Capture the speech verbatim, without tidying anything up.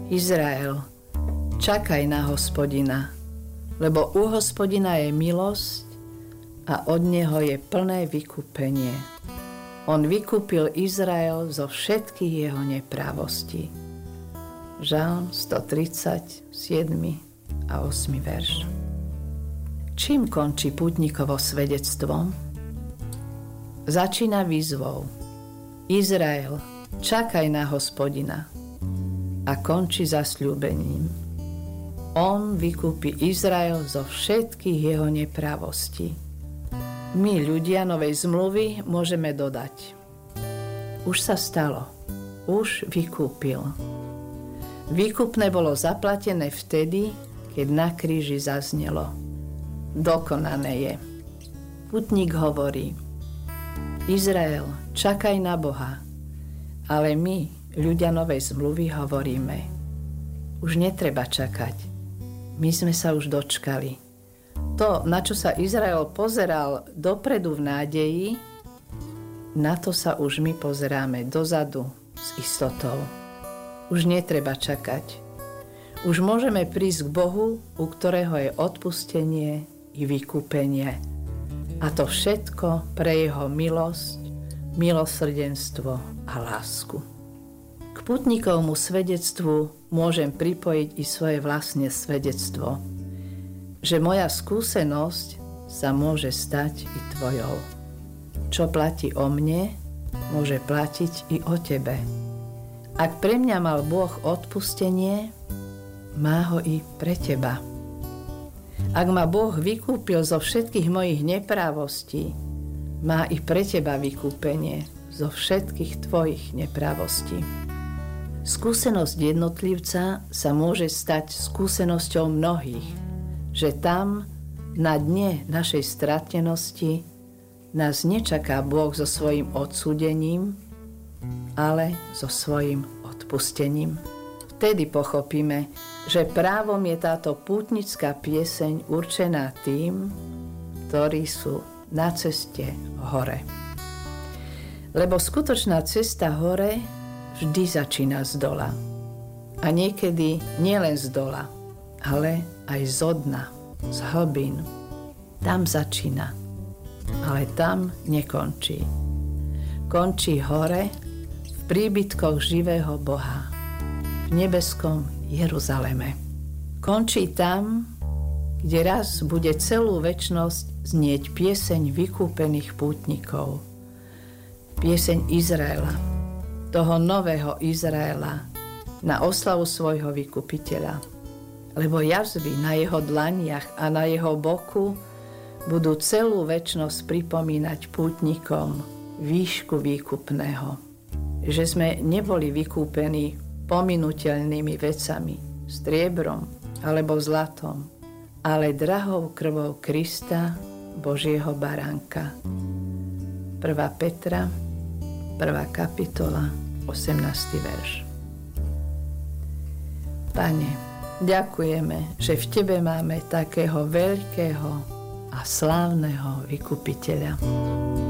Izrael, čakaj na Hospodina, lebo u Hospodina je milosť a od Neho je plné vykúpenie. On vykúpil Izrael zo všetkých jeho neprávostí. Žalm stotridsať, sedem a osem verš. Čím končí pútnikovo svedectvo? Začína výzvou: Izrael, čakaj na Hospodina, a končí zasľúbením: On vykúpi Izrael zo všetkých jeho neprávostí. My, ľudia novej zmluvy, môžeme dodať: Už sa stalo, už vykúpil. Výkupné bolo zaplatené vtedy, keď na kríži zaznelo: Dokonané je. Putník hovorí: Izrael, čakaj na Boha. Ale my, ľudia novej zmluvy, hovoríme: Už netreba čakať. My sme sa už dočkali. To, na čo sa Izrael pozeral dopredu v nádeji, na to sa už my pozeráme dozadu s istotou. Už netreba čakať. Už môžeme prísť k Bohu, u ktorého je odpustenie i vykúpenie. A to všetko pre jeho milosť, milosrdenstvo a lásku. K putníkovmu svedectvu môžem pripojiť i svoje vlastné svedectvo, že moja skúsenosť sa môže stať i tvojou. Čo platí o mne, môže platiť i o tebe. Ak pre mňa mal Boh odpustenie, má ho i pre teba. Ak ma Boh vykúpil zo všetkých mojich neprávostí, má i pre teba vykúpenie zo všetkých tvojich neprávostí. Skúsenosť jednotlivca sa môže stať skúsenosťou mnohých, že tam, na dne našej stratenosti, nás nečaká Boh so svojím odsúdením, ale so svojím odpustením. Vtedy pochopíme, že právom je táto pútnická pieseň určená tým, ktorí sú na ceste hore. Lebo skutočná cesta hore vždy začína z dola. A niekedy nielen z dola, ale aj zo dna, z hlbín. Tam začína, ale tam nekončí. Končí hore, v príbytkoch živého Boha, v nebeskom Jeruzaleme. Končí tam, kde raz bude celú večnosť znieť pieseň vykúpených pútnikov. Pieseň Izraela, toho nového Izraela, na oslavu svojho vykupiteľa. Lebo jazvy na jeho dlaniach a na jeho boku budú celú večnosť pripomínať pútnikom výšku výkupného. Že sme neboli vykúpení pominuteľnými vecami, striebrom alebo zlatom, ale drahou krvou Krista, Božieho baránka. prvá Petra, prvá kapitola, osemnásty verš. Pane, ďakujeme, že v Tebe máme takého veľkého a slávneho vykupiteľa.